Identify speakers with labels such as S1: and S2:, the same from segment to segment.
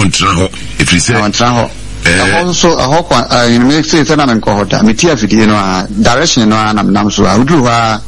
S1: traho if you say
S2: on traho also a hawk you make say na men ko hoda me tia video no direction no nam so udu ha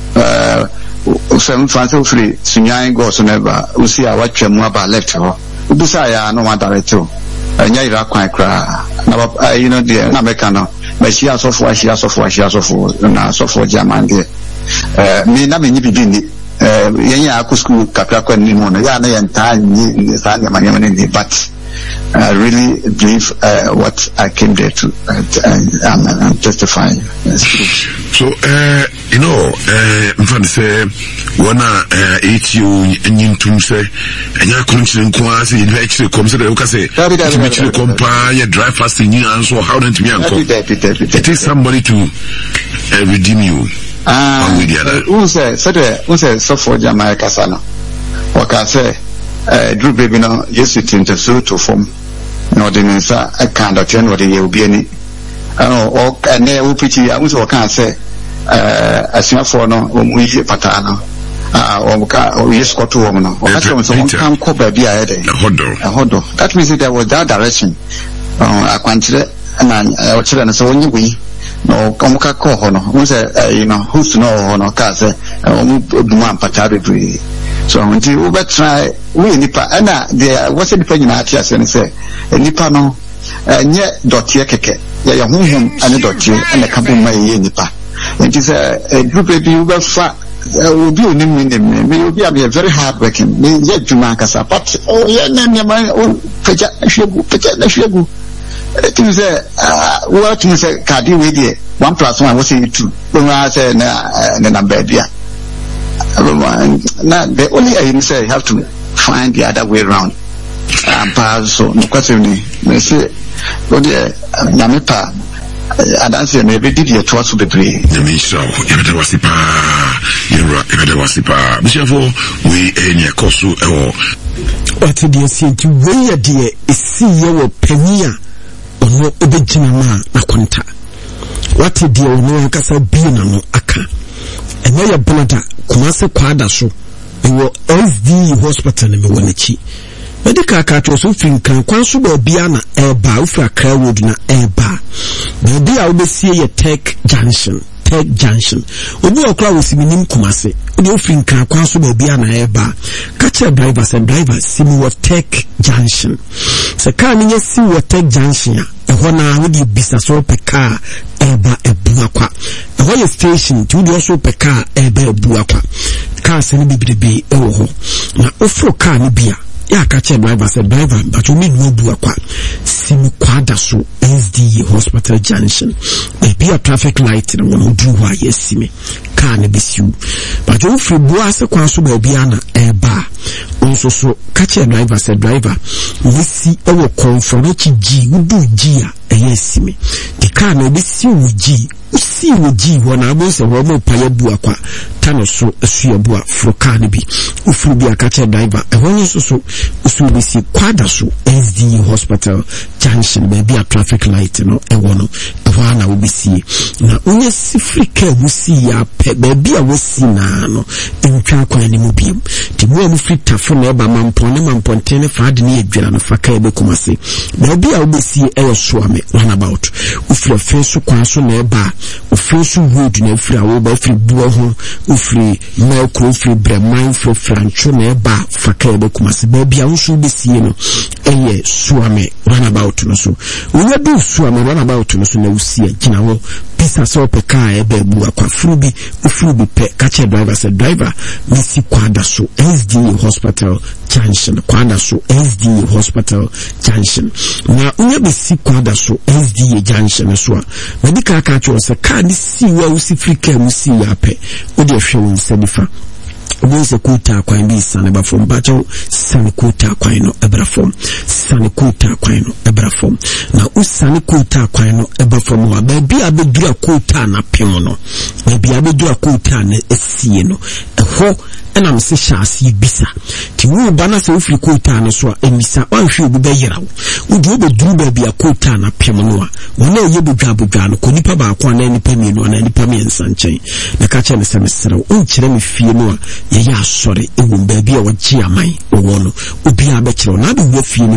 S2: some fancy free sunyan go so never we see a watch mu aba left ho ubusa ya no one director anya ira kwan kra na you know the American no but she also for na so for German there me na me nyibi ni yenya akusku kakra kwa ni mo no ya na yenta ni sa nya manya ni but I really believe what I came there to I'm testifying.
S1: So you know mfan say wana eat you nyintum say anya kunchi nko ase you actually come say you say you compare your drive fast in you answer how don't me anko it is somebody to redeem you with the other
S2: who say so for Jamaica sana waka say Drew baby no yes it into to form no the nsa I can't attend what you be any or and there will pity I was can say as you for no we patano or yes got to woman or come co baby a hodo that means there was that direction I can't and children so when we no komuka ko hono who's you know who's to know hono ka say man patabe so until we try we nipa na there was a depending at yes and say nipa no nye dotie keke ya honhom ane dotie ane kabuma ye nipa it is a group baby we fa will be on him me will be a very hard working me ye juma kasa but oh yeah na me peja shegu it is what you say cardi we there 1 + 1 was 2 when I say na number dia now the only you say you have to find the other way around so no question me say go there nyamepa adanse me be did your trust be pray
S1: me so you better wasipa bishafo we enya koso
S3: what the senti we dey esi ye wo pania ono obejina ma akonta what the ono akasa bi na no aka enya ya bonada kumase kwada so ewo SD hospital me wonachi medical card so finkan kwanso ba bia na eba ufra Accra road na eba bia obesie ye Tech Junction obi okra wosiminim kumase odi ofinkan kwanso ba bia na eba kache driver simi wo Tech Junction se ka ni yesi wo Tech Junction eho na wodi bisa so peka eba ebu akwa eho ye station ti wodi so peka eba ebu akwa ka se ni bibibi ewo ho na ofro ka ni bia ya kache driver but we no bu akwa simi kwada so SD Hospital Junction be a traffic light na won do wa yesimi ka na bisiu but we free bu ase kwa so ba bia na eba onso so kache driver wisi ewo comfort ji udu ji a yesimi the car na bisiu ji usi woji wona abose wo mo paye bu akwa tano so asu bu afroka ne bi ufuru bi akache driver ehonyo so usu bi si kwada so SD Hospital Junction be a traffic light no ewono ehwa na obisi na onye sifrika wusi ya pe be a wusi na no entwa kwa ni mu biem ti mo mu fita fo na eba mamponte fa de ne edwira no faka ebe kumase be a obisi eyo so ame run about ufuru fesu kwa so na eba ofensu road na free awo ba free buo ho ofree melko free breman free francho na eba faka ebe kumase ba bia nso besie no eye suame runabout no so we do suame runabout no so na usie gina wo pisa so peka ebe bu akwa frubi pe kache driver misi kwada so SD Hospital Junction kwada so SD Hospital Junction na unye besi kwada so SD Junction so medical card o se card si wa usi frika usi yape odi ehwe won nifa obose kuta kwa ndi sane ba form bacho sane kuta kwa ino ebra form sane kuta kwa ino ebra form na usane kuta kwa ino ebra form wa baby abedura kuta na pemo no baby abedura kuta na esie no eho ena mse shasi bisa ti wo bana se ofiri kuta na so emisa wanhwe obi beyira wo udi obeduru baby akuta na pemo no a wona ye bodwa no ko nipa ba akwa na nipa mienu na nipa miensa nchen na ka che ne se mesere wo nkire me fie no a ye ya sori ewu baby a wagye amai wo no obi a be kire na do wo fie no